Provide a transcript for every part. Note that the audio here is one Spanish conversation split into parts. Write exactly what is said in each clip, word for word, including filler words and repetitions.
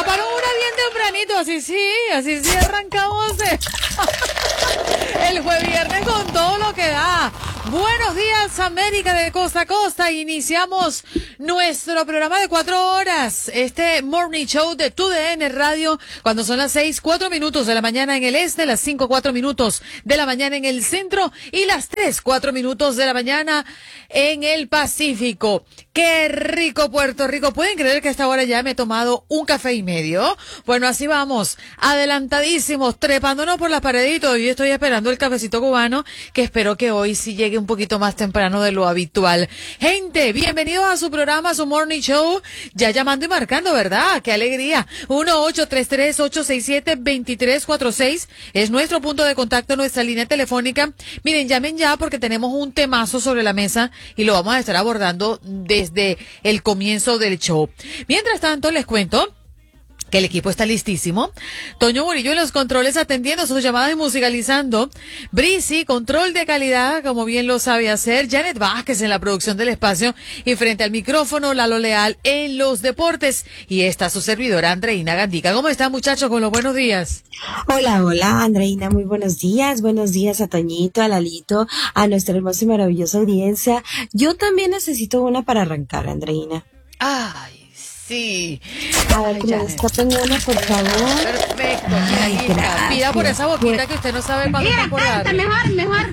taparon una bien tempranito, así sí, así sí arrancamos eh. el jueves viernes con todo lo que da. Buenos días, América de costa a costa. Iniciamos nuestro programa de cuatro horas, este Morning Show de T U D N Radio, cuando son las seis, cuatro minutos de la mañana en el este, las cinco, cuatro minutos de la mañana en el centro y las tres, cuatro minutos de la mañana en el Pacífico. ¡Qué rico Puerto Rico! ¿Pueden creer que a esta hora ya me he tomado un café y medio? Bueno, así vamos, adelantadísimos, trepándonos por las pareditos. Y estoy esperando el cafecito cubano, que espero que hoy sí llegue un poquito más temprano de lo habitual. Gente, bienvenidos a su programa, a su Morning Show. Ya llamando y marcando, ¿verdad? ¡Qué alegría! uno ocho tres tres, ocho seis siete, dos tres cuatro seis es nuestro punto de contacto, nuestra línea telefónica. Miren, llamen ya porque tenemos un temazo sobre la mesa y lo vamos a estar abordando desde el comienzo del show. Mientras tanto, les cuento que el equipo está listísimo. Toño Murillo en los controles atendiendo sus llamadas y musicalizando. Brisi, control de calidad, como bien lo sabe hacer. Janet Vázquez en la producción del espacio. Y frente al micrófono, Lalo Leal en los deportes. Y esta su servidora, Andreina Gandica. ¿Cómo están, muchachos? Con los buenos días. Hola, hola, Andreina. Muy buenos días. Buenos días a Toñito, a Lalito, a nuestra hermosa y maravillosa audiencia. Yo también necesito una para arrancar, Andreina. Ay. Sí. A ver, que me destapen una, por favor. Perfecto. Ay, gracias. Pida por esa boquita que usted no sabe cuándo está por dar. Mejor, mejor.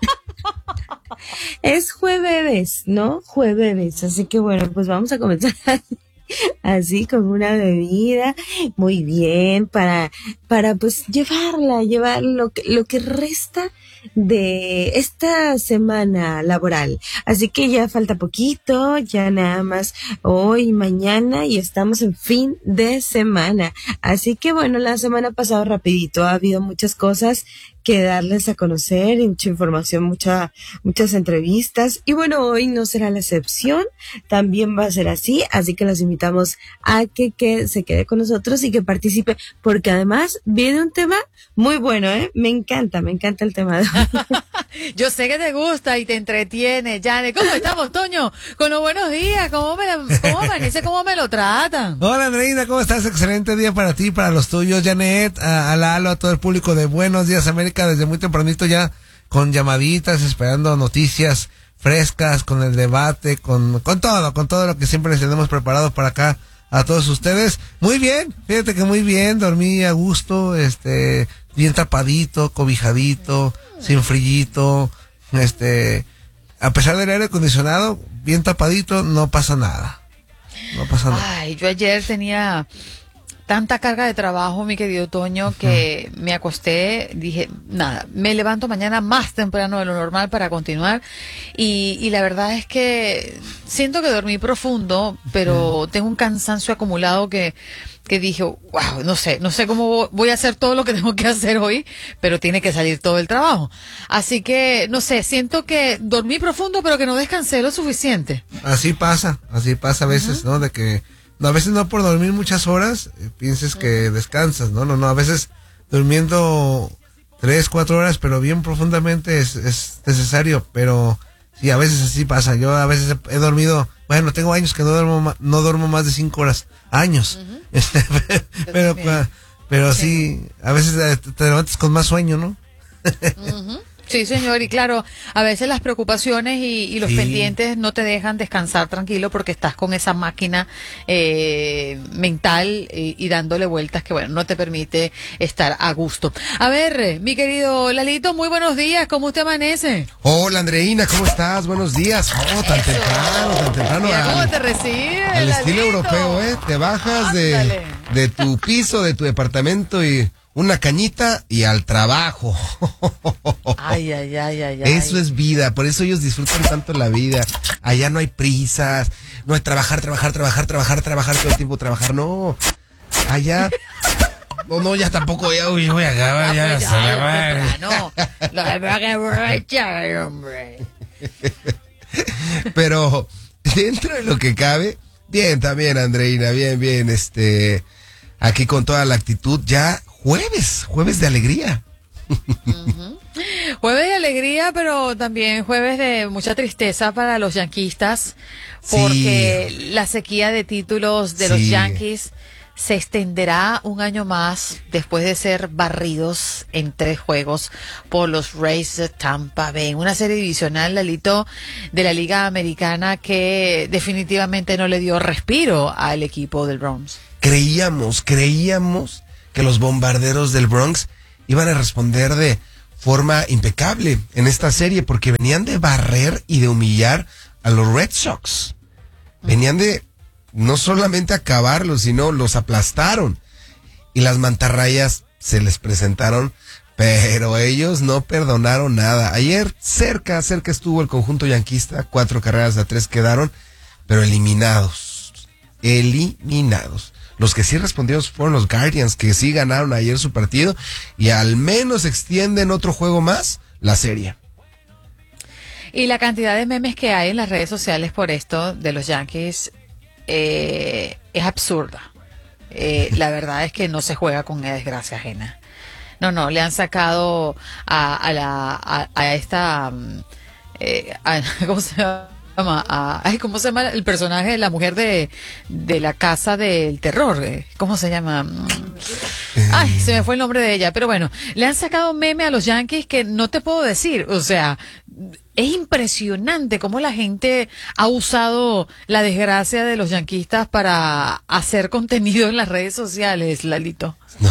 Es jueves, ¿no? Jueves. Así que bueno, pues vamos a comenzar así con una bebida. Muy bien. Para, para pues llevarla, llevar lo que, lo que resta de esta semana laboral. Así que ya falta poquito, ya nada más hoy, mañana y estamos en fin de semana. Así que bueno, la semana pasada rapidito ha habido muchas cosas que darles a conocer y mucha información, mucha, muchas entrevistas. Y bueno, hoy no será la excepción, también va a ser así, así que los invitamos a que, que se quede con nosotros y que participe, porque además viene un tema muy bueno, ¿eh? Me encanta, me encanta el tema de hoy. Yo sé que te gusta y te entretiene, Janet. ¿Cómo estamos, Toño? Con los buenos días, ¿cómo me, cómo amanece, cómo me lo tratan? Hola, Andreina, ¿cómo estás? Excelente día para ti, para los tuyos, Janet, a, a Lalo, a todo el público de Buenos Días América, desde muy tempranito ya con llamaditas, esperando noticias frescas, con el debate, con, con todo, con todo lo que siempre les tenemos preparado para acá a todos ustedes. Muy bien, fíjate que muy bien, dormí a gusto, este, bien tapadito, cobijadito, sin frillito, este, a pesar del aire acondicionado, bien tapadito, no pasa nada, no pasa nada. Ay, yo ayer tenía tanta carga de trabajo, mi querido Toño, que uh-huh. me acosté, dije, nada, me levanto mañana más temprano de lo normal para continuar, y, y la verdad es que siento que dormí profundo, pero uh-huh. tengo un cansancio acumulado que que dije, wow, no sé, no sé cómo voy a hacer todo lo que tengo que hacer hoy, pero tiene que salir todo el trabajo. Así que, no sé, siento que dormí profundo, pero que no descansé lo suficiente. Así pasa, así pasa a veces, uh-huh. ¿no? De que, no, a veces no por dormir muchas horas, eh, pienses uh-huh. que descansas, ¿no? No, no, a veces durmiendo tres, cuatro horas, pero bien profundamente es, es necesario, pero sí, a veces así pasa. Yo a veces he, he dormido, bueno, tengo años que no duermo, no duermo más de cinco horas, años. Uh-huh. Este, pero, pero, pero sí. sí, a veces te, te levantas con más sueño, ¿no? Uh-huh. Sí, señor, y claro, a veces las preocupaciones y, y los sí. pendientes no te dejan descansar tranquilo porque estás con esa máquina eh, mental y, y dándole vueltas que, bueno, no te permite estar a gusto. A ver, mi querido Lalito, muy buenos días, ¿cómo usted amanece? Hola, Andreina, ¿cómo estás? Buenos días. Oh, tan Eso. temprano, tan temprano. Mira al, cómo te recibe, al Lalito. Estilo europeo, ¿eh? Te bajas de, de tu piso, de tu departamento y una cañita y al trabajo. Ay, ay, ay, ay, ay. Eso es vida, por eso ellos disfrutan tanto la vida. Allá no hay prisas, no hay trabajar, trabajar, trabajar, trabajar, trabajar todo el tiempo, trabajar, no. Allá, no, no, ya tampoco, ya, uy, voy a acabar, ya, pues ya, se la va. No, lo que va a aprovechar, hombre. Pero, dentro de lo que cabe, bien también, Andreina, bien, bien, este, aquí con toda la actitud, ya jueves, jueves de alegría. Uh-huh. Jueves de alegría, pero también jueves de mucha tristeza para los yanquistas, porque sí. la sequía de títulos de sí. los Yankees se extenderá un año más después de ser barridos en tres juegos por los Rays de Tampa Bay. Una serie divisional, Lalito, de la Liga Americana que definitivamente no le dio respiro al equipo del Bronx. Creíamos, creíamos que los Bombarderos del Bronx iban a responder de forma impecable en esta serie porque venían de barrer y de humillar a los Red Sox. Venían de no solamente acabarlos, sino los aplastaron. Y las mantarrayas se les presentaron, pero ellos no perdonaron nada. Ayer cerca, cerca estuvo el conjunto yanquista, cuatro carreras a tres quedaron, pero eliminados. Eliminados. Los que sí respondieron fueron los Guardians, que sí ganaron ayer su partido y al menos extienden otro juego más la serie. Y la cantidad de memes que hay en las redes sociales por esto de los Yankees eh, es absurda. Eh, la verdad es que no se juega con una desgracia ajena. No, no, le han sacado a, a la a, a esta eh, a, ¿cómo se llama? A, ay, ¿cómo se llama el personaje de la mujer de, de la casa del terror? ¿Cómo se llama? Ay, se me fue el nombre de ella, pero bueno, le han sacado meme a los Yankees que no te puedo decir, o sea, es impresionante cómo la gente ha usado la desgracia de los yanquistas para hacer contenido en las redes sociales, Lalito. No,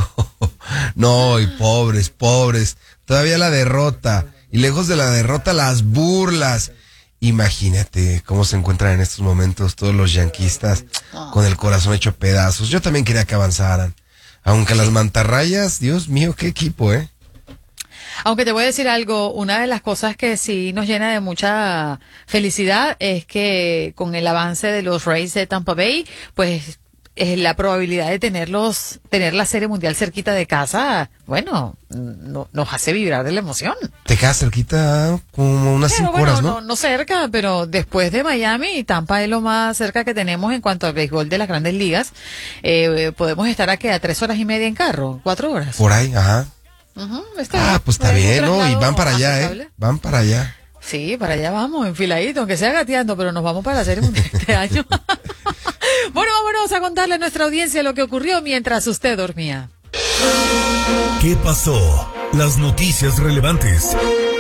no, y pobres, pobres, todavía la derrota, y lejos de la derrota las burlas. Imagínate cómo se encuentran en estos momentos todos los yanquistas con el corazón hecho pedazos. Yo también quería que avanzaran. Aunque las mantarrayas, Dios mío, qué equipo, ¿eh? Aunque te voy a decir algo, una de las cosas que sí nos llena de mucha felicidad es que con el avance de los Rays de Tampa Bay, pues eh, la probabilidad de tenerlos, tener la Serie Mundial cerquita de casa, bueno, no, nos hace vibrar de la emoción. Te quedas cerquita como unas Pero cinco bueno, horas, ¿no? ¿no? No cerca, pero después de Miami, Tampa es lo más cerca que tenemos en cuanto al béisbol de las Grandes Ligas. Eh, podemos estar aquí a tres horas y media en carro, cuatro horas. Por ahí, ajá. Uh-huh, está ah, pues está bien, ¿no? Y van para allá, ¿eh? Van para allá. Sí, para allá vamos, enfiladito, aunque sea gateando, pero nos vamos para la Serie Mundial este año. Bueno, vámonos a contarle a nuestra audiencia lo que ocurrió mientras usted dormía. ¿Qué pasó? Las noticias relevantes.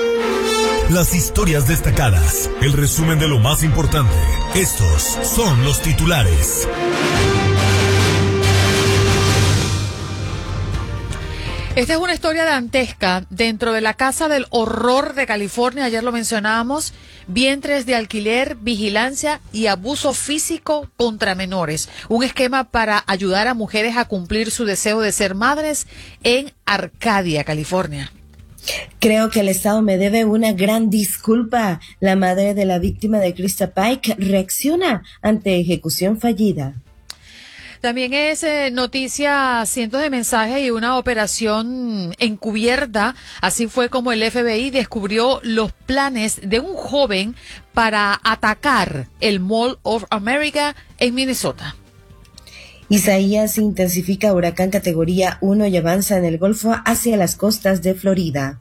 Las historias destacadas. El resumen de lo más importante. Estos son los titulares. Esta es una historia dantesca dentro de la Casa del Horror de California. Ayer lo mencionábamos. Vientres de alquiler, vigilancia y abuso físico contra menores. Un esquema para ayudar a mujeres a cumplir su deseo de ser madres en Arcadia, California. Creo que el Estado me debe una gran disculpa. La madre de la víctima de Krista Pike reacciona ante ejecución fallida. También es eh, noticia cientos de mensajes y una operación encubierta. Así fue como el F B I descubrió los planes de un joven para atacar el Mall of America en Minnesota. Isaías intensifica huracán categoría uno y avanza en el Golfo hacia las costas de Florida.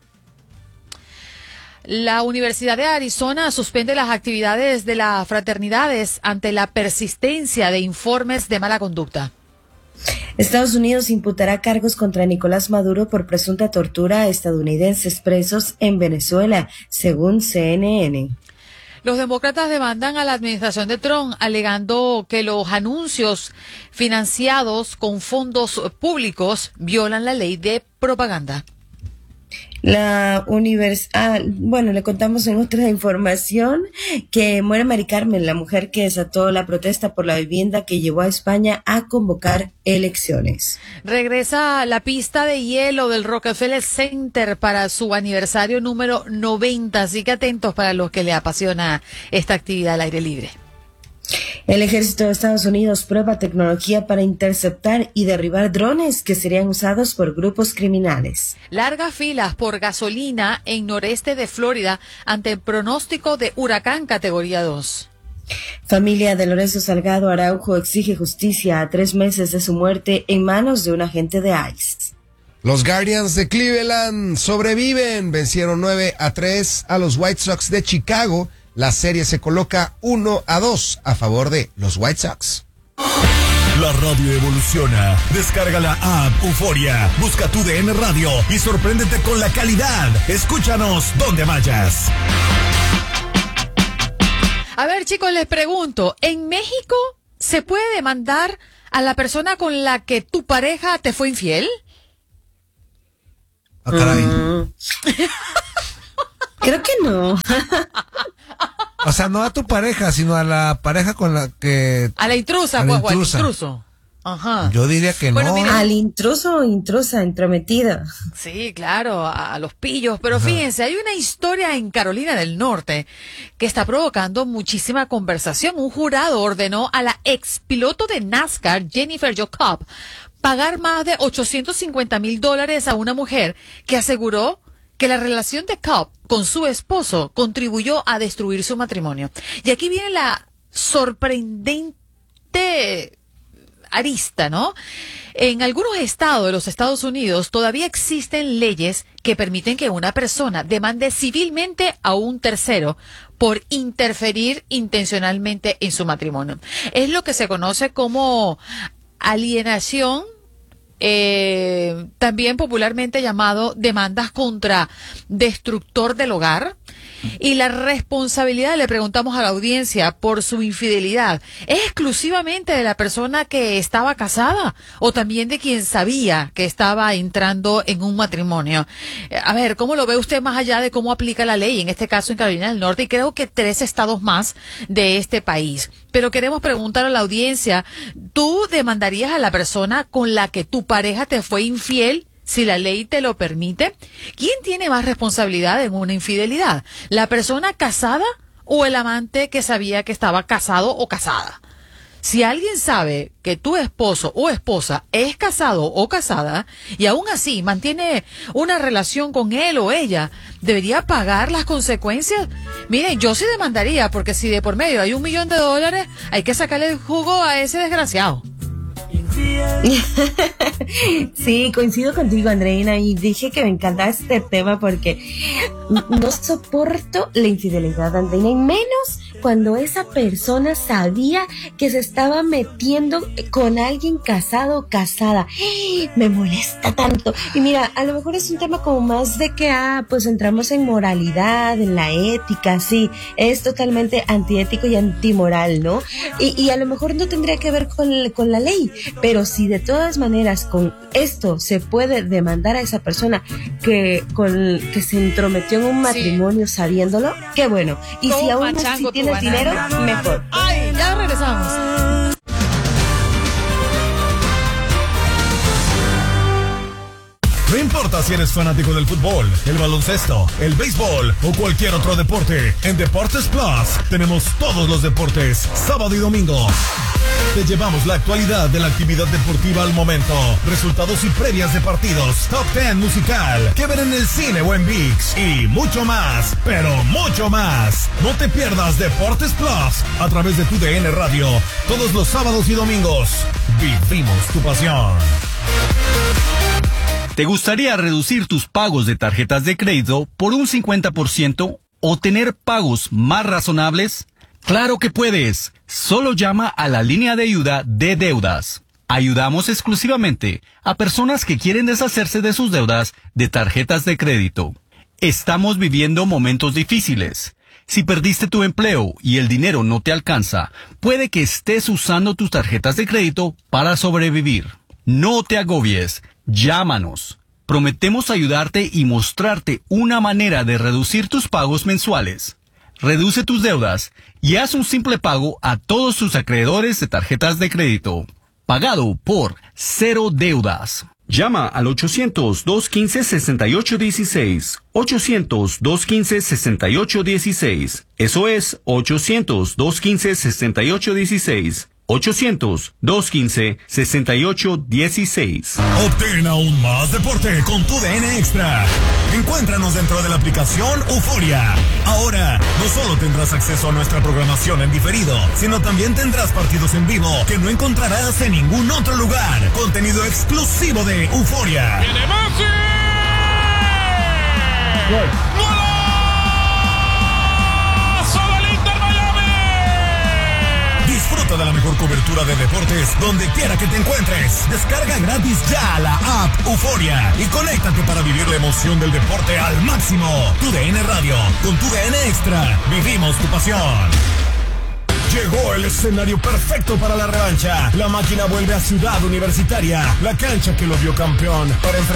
La Universidad de Arizona suspende las actividades de las fraternidades ante la persistencia de informes de mala conducta. Estados Unidos imputará cargos contra Nicolás Maduro por presunta tortura a estadounidenses presos en Venezuela, según C N N. Los demócratas demandan a la administración de Trump alegando que los anuncios financiados con fondos públicos violan la ley de propaganda. La universidad, ah, bueno, le contamos en otra información que muere Mari Carmen, la mujer que desató la protesta por la vivienda que llevó a España a convocar elecciones. Regresa la pista de hielo del Rockefeller Center para su aniversario número noventa, así que atentos para los que le apasiona esta actividad al aire libre. El ejército de Estados Unidos prueba tecnología para interceptar y derribar drones que serían usados por grupos criminales. Largas filas por gasolina en noreste de Florida ante el pronóstico de huracán categoría dos. Familia de Lorenzo Salgado Araujo exige justicia a tres meses de su muerte en manos de un agente de ICE. Los Guardians de Cleveland sobreviven, vencieron nueve a tres a los White Sox de Chicago. La serie se coloca uno a dos a favor de los White Sox. La radio evoluciona. Descarga la app Euforia. Busca tu D N Radio y sorpréndete con la calidad. Escúchanos donde vayas. A ver, chicos, les pregunto, ¿en México se puede demandar a la persona con la que tu pareja te fue infiel? Ah, caray. Mm. Creo que no. O sea, no a tu pareja, sino a la pareja con la que... A la intrusa, a la pues, o al intrusa. intruso. Ajá. Yo diría que Bueno, no. mira, Al intruso o intrusa, entrometida. Sí, claro, a, a los pillos, pero fíjense, hay una historia en Carolina del Norte que está provocando muchísima conversación. Un jurado ordenó a la expiloto de NASCAR, Jennifer Jacob, pagar más de ochocientos cincuenta mil dólares a una mujer que aseguró que la relación de Cobb con su esposo contribuyó a destruir su matrimonio. Y aquí viene la sorprendente arista, ¿no? En algunos estados de los Estados Unidos todavía existen leyes que permiten que una persona demande civilmente a un tercero por interferir intencionalmente en su matrimonio. Es lo que se conoce como alienación, eh, también popularmente llamado demandas contra destructor del hogar. Y la responsabilidad, le preguntamos a la audiencia, por su infidelidad, ¿es exclusivamente de la persona que estaba casada o también de quien sabía que estaba entrando en un matrimonio? Eh, A ver, ¿cómo lo ve usted más allá de cómo aplica la ley, en este caso en Carolina del Norte y creo que tres estados más de este país? Pero queremos preguntar a la audiencia, ¿tú demandarías a la persona con la que tu pareja te fue infiel si la ley te lo permite? ¿Quién tiene más responsabilidad en una infidelidad? ¿La persona casada o el amante que sabía que estaba casado o casada? Si alguien sabe que tu esposo o esposa es casado o casada y aún así mantiene una relación con él o ella, ¿debería pagar las consecuencias? Miren, yo sí demandaría, porque si de por medio hay un millón de dólares, hay que sacarle el jugo a ese desgraciado. Sí, coincido contigo, Andreina, y dije que me encantaba este tema porque no soporto la infidelidad, Andreina, y menos cuando esa persona sabía que se estaba metiendo con alguien casado o casada. Me molesta tanto. Y mira, a lo mejor es un tema como más de que, ah, pues entramos en moralidad, en la ética, sí, es totalmente antiético y antimoral, ¿no? Y, y a lo mejor no tendría que ver con, con la ley, pero si de todas maneras con esto se puede demandar a esa persona que con que se entrometió en un matrimonio sí, sabiéndolo, qué bueno. Y si aún así tienes dinero, mejor. Ay, ya regresamos. No importa si eres fanático del fútbol, el baloncesto, el béisbol o cualquier otro deporte, en Deportes Plus tenemos todos los deportes, sábado y domingo. Te llevamos la actualidad de la actividad deportiva al momento, resultados y previas de partidos, top ten musical, que ver en el cine o en ViX y mucho más, pero mucho más. No te pierdas Deportes Plus a través de tu D N Radio, todos los sábados y domingos. Vivimos tu pasión. ¿Te gustaría reducir tus pagos de tarjetas de crédito por un cincuenta por ciento o tener pagos más razonables? ¡Claro que puedes! Solo llama a la línea de ayuda de deudas. Ayudamos exclusivamente a personas que quieren deshacerse de sus deudas de tarjetas de crédito. Estamos viviendo momentos difíciles. Si perdiste tu empleo y el dinero no te alcanza, puede que estés usando tus tarjetas de crédito para sobrevivir. No te agobies. Llámanos. Prometemos ayudarte y mostrarte una manera de reducir tus pagos mensuales. Reduce tus deudas y haz un simple pago a todos tus acreedores de tarjetas de crédito. Pagado por Cero Deudas. Llama al ochocientos, dos quince, sesenta y ocho dieciséis. ochocientos, dos quince, sesenta y ocho dieciséis. Eso es ochocientos, dos quince, sesenta y ocho dieciséis. ochocientos, dos quince, sesenta y ocho dieciséis. Obtén aún más deporte con tu D N Extra. Encuéntranos dentro de la aplicación Euforia. Ahora, no solo tendrás acceso a nuestra programación en diferido, sino también tendrás partidos en vivo que no encontrarás en ningún otro lugar. Contenido exclusivo de Euforia. ¡Viene Messi! ¡Gol! Disfruta de la mejor cobertura de deportes donde quiera que te encuentres. Descarga gratis ya la app Euforia y conéctate para vivir la emoción del deporte al máximo. Tu D N Radio, con tu D N Extra, vivimos tu pasión. Llegó el escenario perfecto para la revancha. La máquina vuelve a Ciudad Universitaria, la cancha que lo vio campeón, para enfrentar